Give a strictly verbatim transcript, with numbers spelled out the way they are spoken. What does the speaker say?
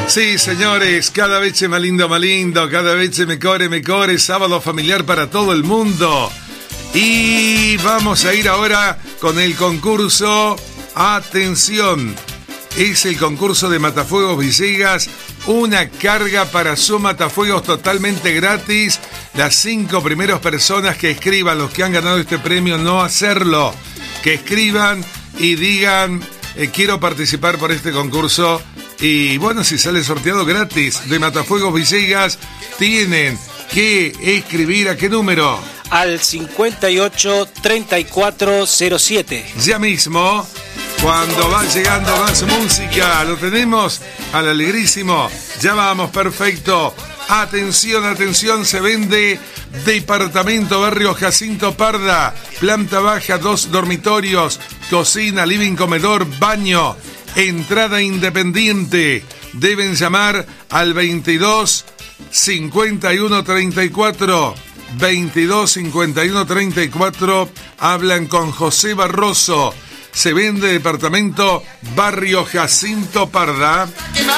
Sí, señores, cada vez más lindo, más lindo, cada vez me core, me core, sábado familiar para todo el mundo. Y vamos a ir ahora con el concurso. Atención, es el concurso de Matafuegos Villegas, una carga para su matafuegos totalmente gratis. Las cinco primeras personas que escriban, los que han ganado este premio, no hacerlo, que escriban y digan, eh, quiero participar por este concurso. Y bueno, si sale sorteado gratis de Matafuegos Villegas, tienen que escribir ¿a qué número? Al cincuenta y ocho, treinta y cuatro, cero siete. Ya mismo, cuando va llegando más música, lo tenemos al alegrísimo. Ya vamos, perfecto. Atención, atención, se vende departamento Barrio Jacinto Parda, planta baja, dos dormitorios, cocina, living, comedor, baño. Entrada independiente. Deben llamar al veintidós, cincuenta y uno, treinta y cuatro. veintidós, cincuenta y uno, treinta y cuatro. Hablan con José Barroso. Se vende departamento Barrio Jacinto Parda.